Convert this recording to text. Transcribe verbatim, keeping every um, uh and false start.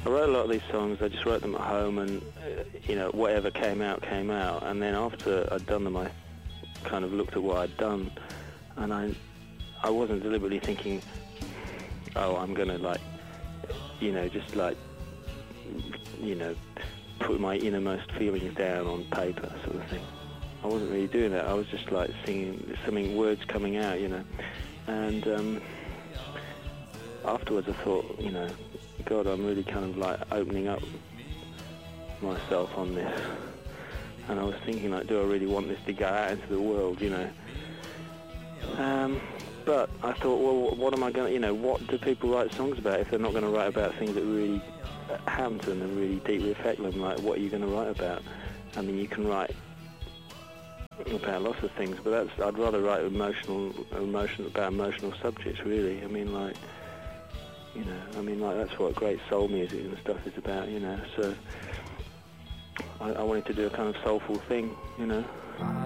I wrote a lot of these songs. I just wrote them at home, and uh, you know, whatever came out came out. And then after I'd done them, I kind of looked at what I'd done, and I I wasn't deliberately thinking, oh, I'm gonna like, you know, just like, you know, put my innermost feelings down on paper, sort of thing. I wasn't really doing that. I was just like singing, something, words coming out, you know. And um, afterwards, I thought, you know, God, I'm really kind of like opening up myself on this. And I was thinking, like, do I really want this to go out into the world, you know? Um, but I thought, well, what am I going to, you know, what do people write songs about if they're not going to write about things that really happen to them and really deeply affect them? Like, what are you going to write about? I mean, you can write about lots of things, but that's, I'd rather write emotional, emotional about emotional subjects, really. I mean, like, you know, I mean, like, that's what great soul music and stuff is about, you know, so I, I wanted to do a kind of soulful thing, you know.